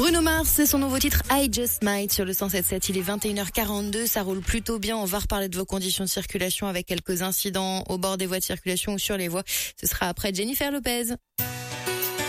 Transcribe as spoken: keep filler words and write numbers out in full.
Bruno Mars, c'est son nouveau titre I Just Might sur le cent sept sept. Il est vingt et une heures quarante-deux, ça roule plutôt bien. On va reparler de vos conditions de circulation avec quelques incidents au bord des voies de circulation ou sur les voies. Ce sera après Jennifer Lopez.